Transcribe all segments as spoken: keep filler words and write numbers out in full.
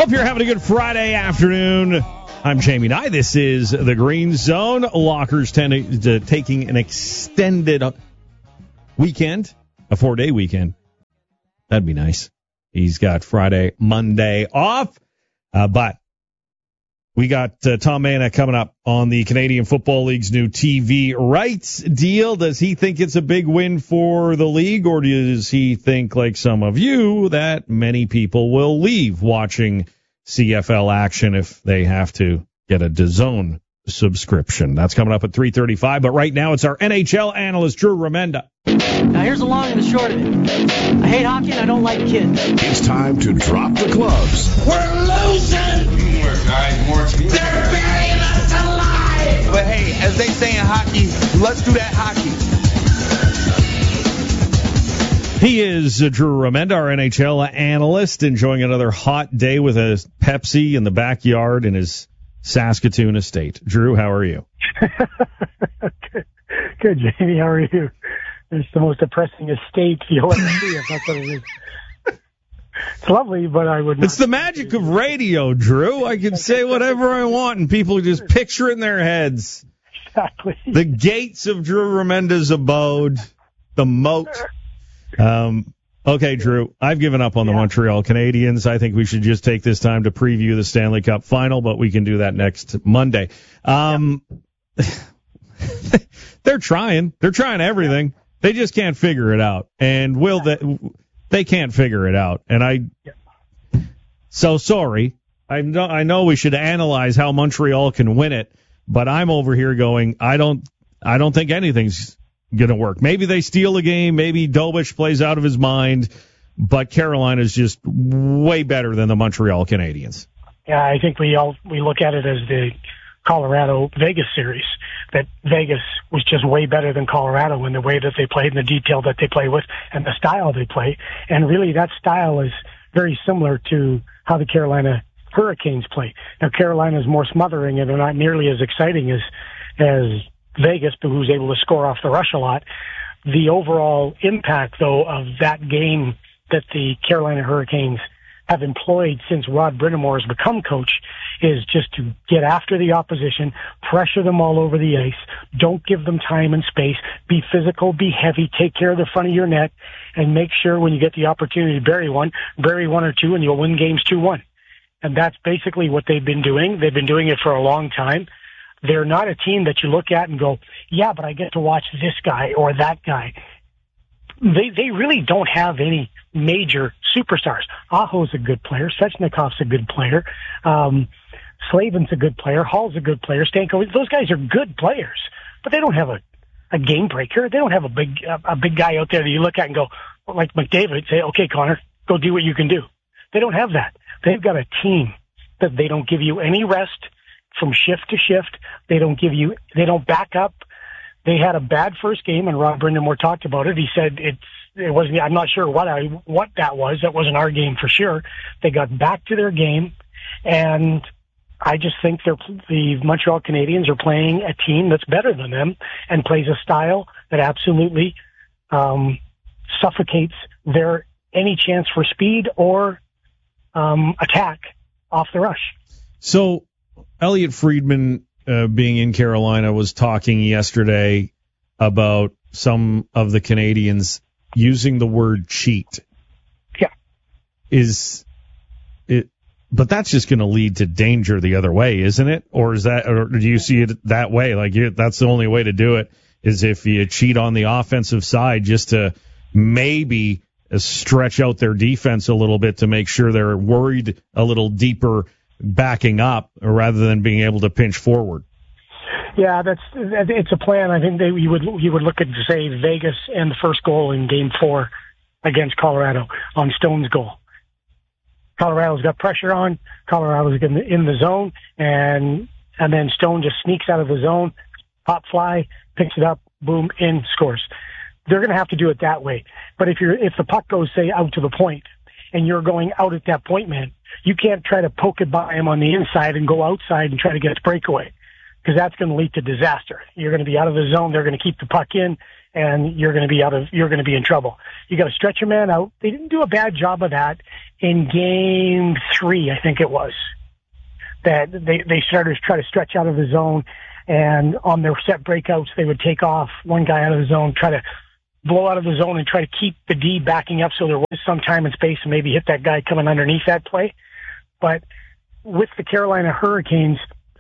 Hope you're having a good Friday afternoon. I'm Jamie Nye. This is the Green Zone. Lockers tend to, taking an extended weekend, a four-day weekend. That'd be nice. He's got Friday, Monday off, uh, but we got uh, Tom Mayonet coming up on the Canadian Football League's new T V rights deal. Does he think it's a big win for the league, or does he think, like some of you, that many people will leave watching C F L action if they have to get a DAZN subscription? That's coming up at three thirty-five, but right now it's our N H L analyst, Drew Remenda. Now here's the long and the short of it. I hate hockey and I don't like kids. It's time to drop the gloves. We're losing! Teamwork, guys, more teamwork. They're burying us alive! But hey, as they say in hockey, let's do that hockey. He is uh, Drew Remenda, our N H L analyst, enjoying another hot day with a Pepsi in the backyard in his Saskatoon estate. Drew, how are you? Good. Good, Jamie. How are you? It's the most depressing estate you'll ever see, if that's what it is. It's lovely, but I would not. It's the magic of radio, Drew. I can say whatever I want, and people just picture it in their heads. Exactly. The gates of Drew Remenda's abode, the moat. Um, okay, Drew, I've given up on the yeah. Montreal Canadiens. I think we should just take this time to preview the Stanley Cup final, but we can do that next Monday. Um, yeah. They're trying. They're trying everything. They just can't figure it out. And will they, they can't figure it out. And I, yeah. so sorry. I know, I know we should analyze how Montreal can win it, but I'm over here going, I don't, I don't think anything's going to work. Maybe they steal a game. Maybe Dobich plays out of his mind, but Carolina's just way better than the Montreal Canadiens. Yeah, I think we all, we look at it as the Colorado-Vegas series, that Vegas was just way better than Colorado in the way that they played and the detail that they play with and the style they play. And really that style is very similar to how the Carolina Hurricanes play. Now, Carolina is more smothering and they're not nearly as exciting as, as Vegas, but who's able to score off the rush a lot. The overall impact, though, of that game that the Carolina Hurricanes have employed since Rod Brind'Amour has become coach is just to get after the opposition, pressure them all over the ice, don't give them time and space, be physical, be heavy, take care of the front of your net, and make sure when you get the opportunity to bury one, bury one or two, and you'll win games two one. And that's basically what they've been doing. They've been doing it for a long time. They're not a team that you look at and go, yeah, but I get to watch this guy or that guy. They they really don't have any major superstars. Aho's a good player. Svechnikov's a good player. Um, Slavin's a good player. Hall's a good player. Stanko, those guys are good players, but they don't have a, a game breaker. They don't have a big a, a big guy out there that you look at and go, like McDavid, say, okay, Connor, go do what you can do. They don't have that. They've got a team that they don't give you any rest from shift to shift. They don't give you, they don't back up. They had a bad first game, and Rod Brind'Amour talked about it. He said it's, it wasn't, I'm not sure what I, what that was. That wasn't our game for sure. They got back to their game, and I just think they're, the Montreal Canadiens are playing a team that's better than them and plays a style that absolutely um, suffocates their any chance for speed or um, attack off the rush. So Elliot Friedman, uh, being in Carolina, was talking yesterday about some of the Canadians using the word cheat. Yeah. Is it, but that's just going to lead to danger the other way, isn't it? Or is that, or do you see it that way? Like you, that's the only way to do it is if you cheat on the offensive side just to maybe stretch out their defense a little bit to make sure they're worried a little deeper backing up rather than being able to pinch forward. Yeah, that's it's a plan. I think they you would you would look at say Vegas and the first goal in Game Four against Colorado on Stone's goal. Colorado's got pressure on. Colorado's in the, in the zone, and and then Stone just sneaks out of the zone, pop fly, picks it up, boom, in, scores. They're going to have to do it that way. But if you're if the puck goes say out to the point, and you're going out at that point, man, you can't try to poke it by him on the inside and go outside and try to get a breakaway, because that's going to lead to disaster. You're going to be out of the zone. They're going to keep the puck in, and you're going to be out of, you're going to be in trouble. You got to stretch your man out. They didn't do a bad job of that in game three, I think it was. That they, they started to try to stretch out of the zone, and on their set breakouts, they would take off one guy out of the zone, try to blow out of the zone and try to keep the D backing up so there was some time and space and maybe hit that guy coming underneath that play. But with the Carolina Hurricanes,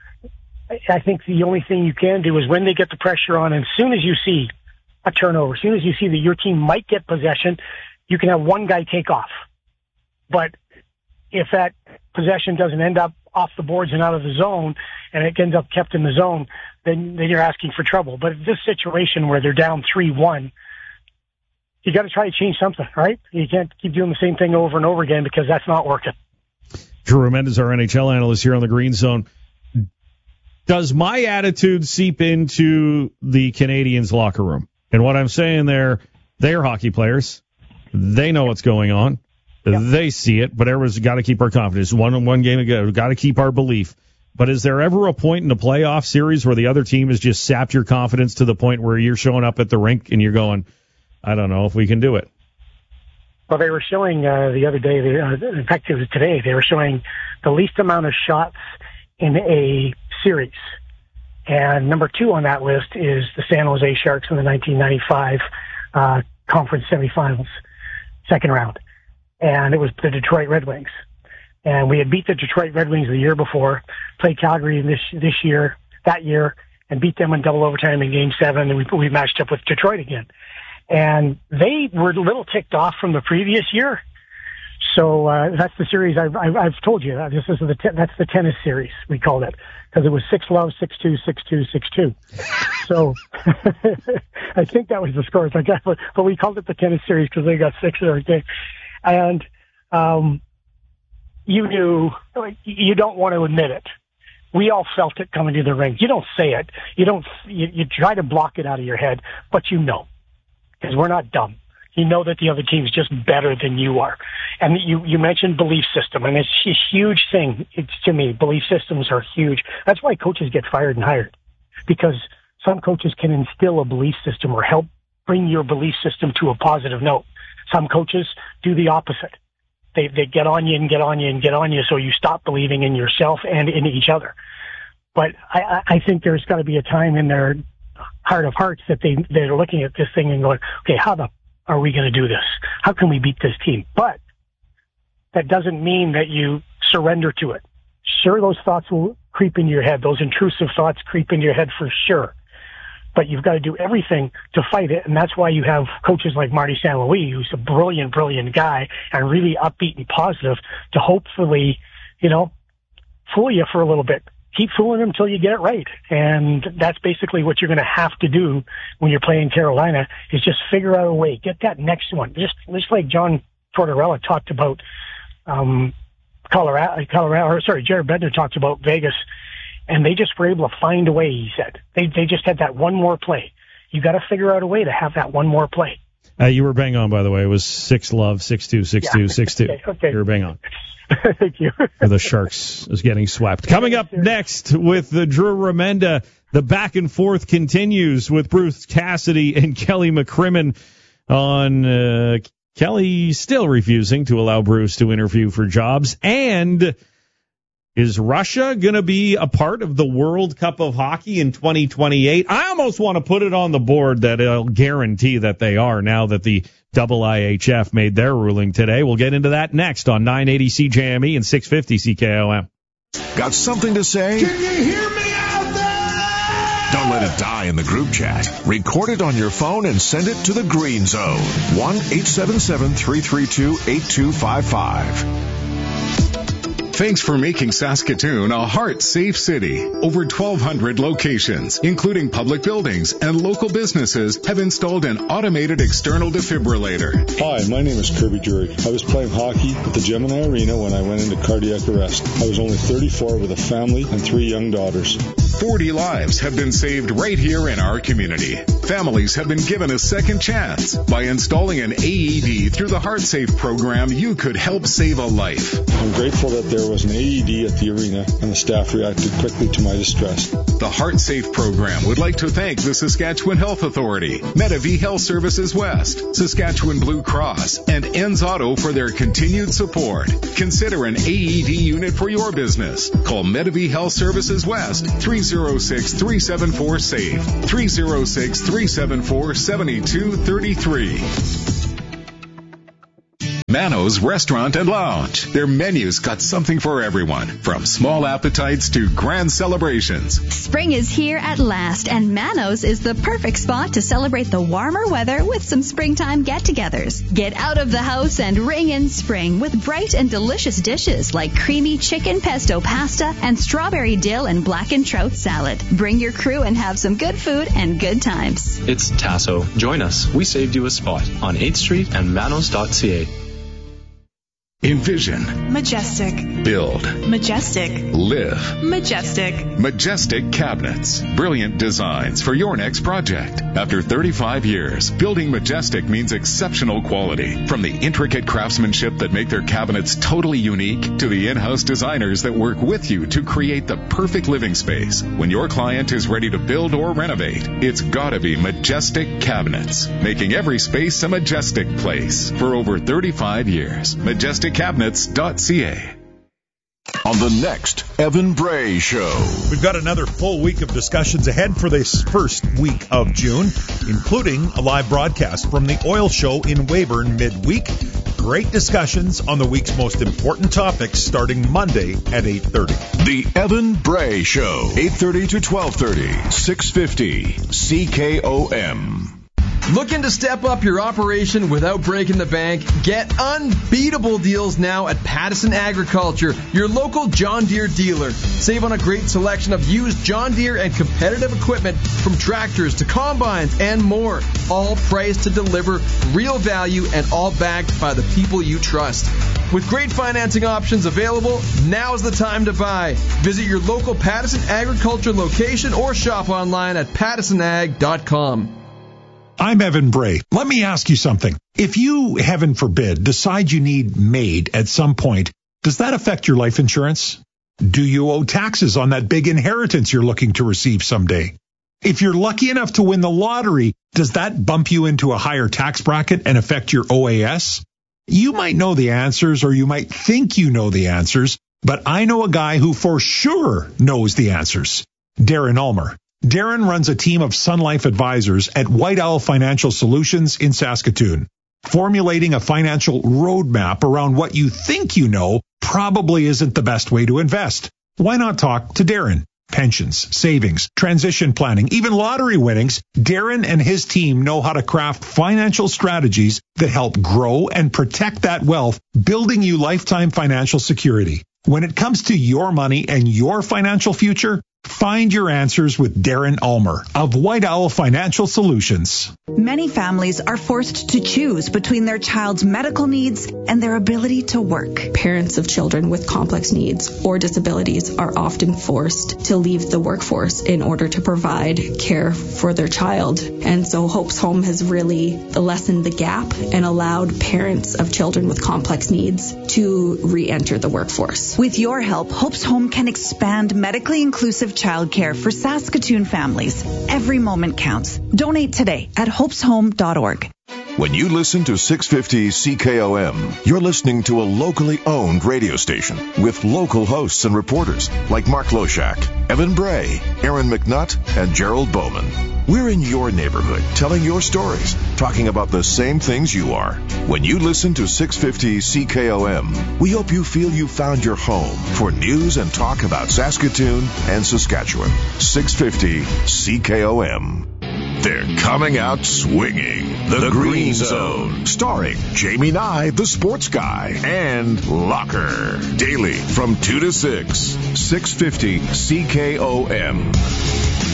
I think the only thing you can do is when they get the pressure on, and as soon as you see a turnover, as soon as you see that your team might get possession, you can have one guy take off. But if that possession doesn't end up off the boards and out of the zone, and it ends up kept in the zone, then, then you're asking for trouble. But this situation where they're down three one, you got to try to change something, right? You can't keep doing the same thing over and over again because that's not working. Drew Remendez, our N H L analyst here on the Green Zone. Does my attitude seep into the Canadiens' locker room? And what I'm saying there, they're hockey players. They know what's going on. Yep. They see it, but everyone's got to keep our confidence. One one game ago, we've got to keep our belief. But is there ever a point in the playoff series where the other team has just sapped your confidence to the point where you're showing up at the rink and you're going, I don't know if we can do it? Well, they were showing uh, the other day, they, uh, in fact, it was today, they were showing the least amount of shots in a series. And number two on that list is the San Jose Sharks in the nineteen ninety-five uh, conference semifinals, second round. And it was the Detroit Red Wings. And we had beat the Detroit Red Wings the year before, played Calgary this this year, that year, and beat them in double overtime in game seven, and we, we matched up with Detroit again. And they were a little ticked off from the previous year. So uh, that's the series I've, I've, I've told you. This is the te- that's the tennis series, we called it, because it was six love, six two, six two, six two. So I think that was the scores. I got, but, but we called it the tennis series because they got six every day. And um, you knew, you don't want to admit it. We all felt it coming to the ring. You don't say it. You don't. You, you try to block it out of your head, but you know. Because we're not dumb. You know that the other team's just better than you are. And you, you mentioned belief system, and it's a huge thing. It's, to me, belief systems are huge. That's why coaches get fired and hired. Because some coaches can instill a belief system or help bring your belief system to a positive note. Some coaches do the opposite. They, they get on you and get on you and get on you so you stop believing in yourself and in each other. But I, I think there's got to be a time in their heart of hearts that they, they're looking at this thing and going, okay, how the are we going to do this? How can we beat this team? But that doesn't mean that you surrender to it. Sure, those thoughts will creep into your head. Those intrusive thoughts creep into your head for sure. But you've got to do everything to fight it. And that's why you have coaches like Marty Saint Louis, who's a brilliant, brilliant guy and really upbeat and positive to hopefully, you know, fool you for a little bit. Keep fooling them until you get it right. And that's basically what you're going to have to do when you're playing Carolina is just figure out a way. Get that next one. Just, just like John Tortorella talked about, um, Colorado, Colorado, or sorry, Jared Bednar talked about Vegas, and they just were able to find a way, he said. They, they just had that one more play. You got to figure out a way to have that one more play. Uh, you were bang on, by the way. It was six love, six two, six two, six two. Okay, okay. You were bang on. Thank you. The Sharks is getting swept. Coming up next with the Drew Remenda, the back and forth continues with Bruce Cassidy and Kelly McCrimmon on uh, Kelly still refusing to allow Bruce to interview for jobs. And is Russia going to be a part of the World Cup of Hockey in twenty twenty-eight? I almost want to put it on the board that I'll guarantee that they are now that the double I H F made their ruling today. We'll get into that next on nine eighty C J M E and six fifty C K O M. Got something to say? Can you hear me out there? Don't let it die in the group chat. Record it on your phone and send it to the Green Zone. one eight seven seven, three three two, eight two five five. Thanks for making Saskatoon a heart-safe city. Over twelve hundred locations, including public buildings and local businesses, have installed an automated external defibrillator. Hi, my name is Kirby Drury. I was playing hockey at the Gemini Arena when I went into cardiac arrest. I was only thirty-four with a family and three young daughters. forty lives have been saved right here in our community. Families have been given a second chance. By installing an A E D through the HeartSafe program, you could help save a life. I'm grateful that there was an A E D at the arena and the staff reacted quickly to my distress. The HeartSafe program would like to thank the Saskatchewan Health Authority, Medavie Health Services West, Saskatchewan Blue Cross, and Enns Auto for their continued support. Consider an A E D unit for your business. Call Medavie Health Services West, three oh six, three seven four, SAFE, three oh six, three seven four, seven two three three. Mano's Restaurant and Lounge. Their menu's got something for everyone, from small appetites to grand celebrations. Spring is here at last, and Mano's is the perfect spot to celebrate the warmer weather with some springtime get-togethers. Get out of the house and ring in spring with bright and delicious dishes like creamy chicken pesto pasta and strawberry dill and blackened trout salad. Bring your crew and have some good food and good times. It's Tasso. Join us. We saved you a spot on eighth street and manos dot c a. Envision. Majestic. Build. Majestic. Live. Majestic. Majestic Cabinets. Brilliant designs for your next project. After thirty-five years, building Majestic means exceptional quality. From the intricate craftsmanship that make their cabinets totally unique to the in-house designers that work with you to create the perfect living space. When your client is ready to build or renovate, it's gotta be Majestic Cabinets, making every space a majestic place. For over thirty-five years, Majestic Cabinets dot c a. On the next Evan Bray Show. We've got another full week of discussions ahead for this first week of June, including a live broadcast from the oil show in Weyburn midweek. Great discussions on the week's most important topics starting Monday at eight thirty. The Evan Bray Show, eight thirty to twelve thirty, six fifty C K O M. Looking to step up your operation without breaking the bank? Get unbeatable deals now at Pattison Agriculture, your local John Deere dealer. Save on a great selection of used John Deere and competitive equipment, from tractors to combines and more. All priced to deliver real value and all backed by the people you trust. With great financing options available, now's the time to buy. Visit your local Pattison Agriculture location or shop online at pattison ag dot com. I'm Evan Bray. Let me ask you something. If you, heaven forbid, decide you need MAID at some point, does that affect your life insurance? Do you owe taxes on that big inheritance you're looking to receive someday? If you're lucky enough to win the lottery, does that bump you into a higher tax bracket and affect your O A S? You might know the answers, or you might think you know the answers, but I know a guy who for sure knows the answers. Darren Ulmer. Darren runs a team of Sun Life advisors at White Owl Financial Solutions in Saskatoon. Formulating a financial roadmap around what you think you know probably isn't the best way to invest. Why not talk to Darren? Pensions, savings, transition planning, even lottery winnings. Darren and his team know how to craft financial strategies that help grow and protect that wealth, building you lifetime financial security. When it comes to your money and your financial future, find your answers with Darren Ulmer of White Owl Financial Solutions. Many families are forced to choose between their child's medical needs and their ability to work. Parents of children with complex needs or disabilities are often forced to leave the workforce in order to provide care for their child. And so Hope's Home has really lessened the gap and allowed parents of children with complex needs to re-enter the workforce. With your help, Hope's Home can expand medically inclusive childcare for Saskatoon families. Every moment counts. Donate today at hopes home dot org. When you listen to six fifty C K O M, you're listening to a locally owned radio station with local hosts and reporters like Mark Loshak, Evan Bray, Aaron McNutt, and Gerald Bowman. We're in your neighborhood, telling your stories, talking about the same things you are. When you listen to six fifty C K O M, we hope you feel you found your home for news and talk about Saskatoon and Saskatchewan. six fifty C K O M. They're coming out swinging. The, the Green, Green Zone. Starring Jamie Nye, the sports guy, and Locker. Daily from two to six. six fifty C K O M.